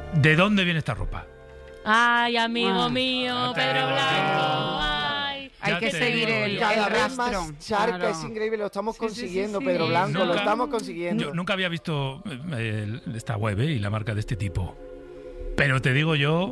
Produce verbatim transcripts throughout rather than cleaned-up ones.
¿de dónde viene esta ropa? Ay, amigo Ah. mío, Ya te Pedro digo Blanco. Ay. Hay Ya que te seguir digo el, yo. Cada el vez rastro. más charca, Claro. es increíble, lo estamos Sí, sí, consiguiendo, sí, Pedro sí. Blanco, lo Nunca- estamos consiguiendo. Yo nunca había visto eh, esta web eh, y la marca de este tipo. Pero te digo yo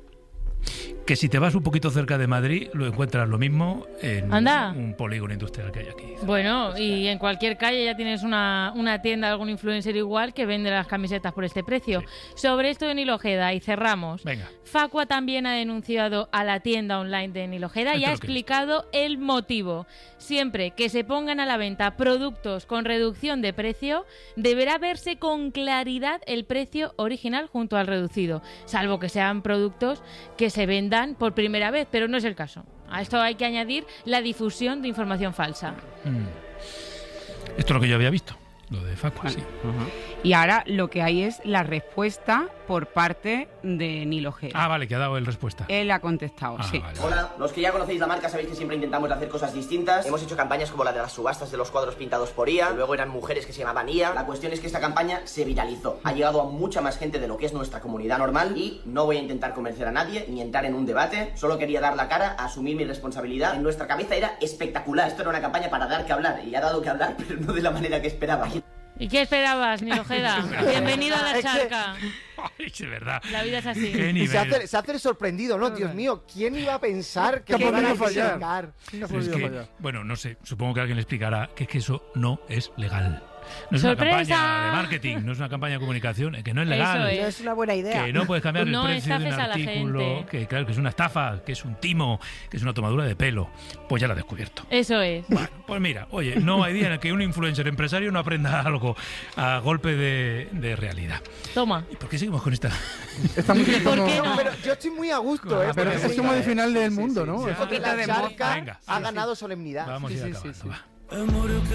que si te vas un poquito cerca de Madrid, lo encuentras lo mismo en Anda. un polígono industrial que hay aquí. Bueno, y en cualquier calle ya tienes una, una tienda, algún influencer igual que vende las camisetas por este precio. Sí. Sobre esto de Nilo Ojeda, y cerramos. Venga. Facua también ha denunciado a la tienda online de Nilo Ojeda y Esto ha lo que es. explicado el motivo. Siempre que se pongan a la venta productos con reducción de precio, deberá verse con claridad el precio original junto al reducido, salvo que sean productos que se vendan por primera vez, pero no es el caso. A esto hay que añadir la difusión de información falsa. Mm. Esto es lo que yo había visto, lo de Facua, sí. Y ahora lo que hay es la respuesta por parte de Nilo Ojeda. Ah, vale, que ha dado el respuesta. Él ha contestado, Ah, sí. vale. Hola, los que ya conocéis la marca sabéis que siempre intentamos hacer cosas distintas. Hemos hecho campañas como la de las subastas de los cuadros pintados por I A, luego eran mujeres que se llamaban I A. La cuestión es que esta campaña se viralizó. Ha llegado a mucha más gente de lo que es nuestra comunidad normal y no voy a intentar convencer a nadie ni entrar en un debate. Solo quería dar la cara, asumir mi responsabilidad. En nuestra cabeza era espectacular. Esto era una campaña para dar que hablar y ha dado que hablar, pero no de la manera que esperaba. ¿Y qué esperabas, Nilo Ojeda? Bienvenido a la Es que- charca. Ay, es verdad. La vida es así. Qué Y nivel. se hace, se hace el sorprendido, ¿no? Dios mío, ¿quién iba a pensar que ¿Qué ha fueran a podido fallar? criticar? No ha Pero es podido que, fallar. bueno, no sé, supongo que alguien le explicará que es que eso no es legal. No es una ¡Sorpresa! campaña de marketing, no es una campaña de comunicación, es que no es legal. Eso No es una buena idea. Que no puedes cambiar No el precio de un estafes a la artículo, gente. que claro, que es una estafa, que es un timo, que es una tomadura de pelo. Pues ya lo has descubierto. Eso es. Bueno, pues mira, oye, no hay día en el que un influencer empresario no aprenda algo a golpe de, de realidad. Toma. ¿Y por qué seguimos con esta? Esta música ¿Por como- qué no? Pero yo estoy muy a gusto, ¿eh? Pero porque es como de final del mundo, sí, ¿no? sí. Es- porque poquito la de charca moza. Venga, ha sí, ganado solemnidad. Vamos a ir Sí, sí, acabando, sí, sí. va.